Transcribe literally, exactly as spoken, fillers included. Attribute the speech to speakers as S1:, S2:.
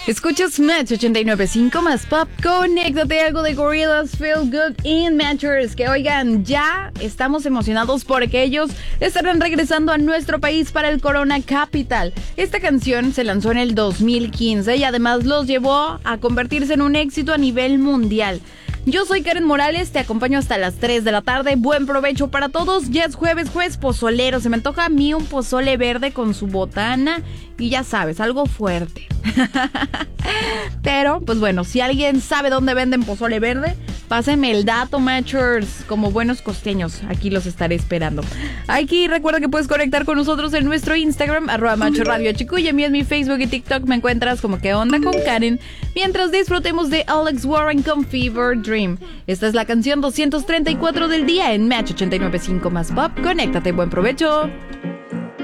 S1: Escuchas Match ochenta y nueve punto cinco más Pop. Conéctate, algo de Gorillaz, Feel Good in Matchers. Que oigan, ya estamos emocionados porque ellos estarán regresando a nuestro país para el Corona Capital. Esta canción se lanzó en el dos mil quince y además los llevó a convertirse en un éxito a nivel mundial. Yo soy Karen Morales, te acompaño hasta las tres de la tarde. Buen provecho para todos. Ya es jueves, jueves pozolero. Se me antoja a mí un pozole verde con su botana y ya sabes, algo fuerte. Pero, pues bueno, si alguien sabe dónde venden pozole verde, pásenme el dato, Matchers. Como buenos costeños, aquí los estaré esperando. Aquí recuerda que puedes conectar con nosotros en nuestro Instagram, arroba Macho Radio Chico, y a mí en mi Facebook y TikTok me encuentras como que onda con Karen, mientras disfrutemos de Alex Warren con Fever Dream. Esta es la canción doscientos treinta y cuatro del día en Match ochenta y nueve punto cinco más Pop. Conéctate, buen provecho.